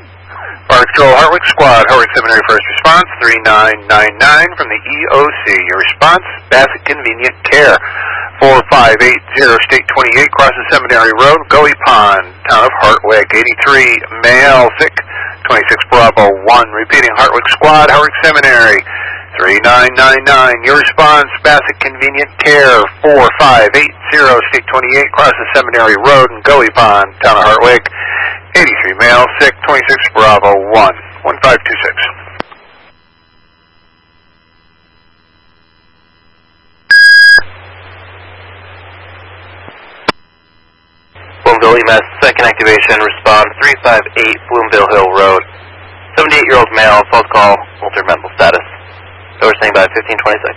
Fire Patrol, Hartwick Squad, Hartwick Seminary First Response, 3999 from the EOC. Your response, Bassett Convenient Care, 4580 State 28, crosses Seminary Road, Gully Pond, Town of Hartwick. 83, male, sick, 26 Bravo 1. Repeating, Hartwick Squad, Hartwick Seminary, 3999. Your response, Bassett Convenient Care, 4580 State 28, crosses Seminary Road and Gully Pond, Town of Hartwick. 83, male, sick, 26 Bravo 1. 1526. Bloomville EMS, second activation, respond 358 Bloomville Hill Road. 78-year-old male, false call, altered mental status. Overstaying by 1526.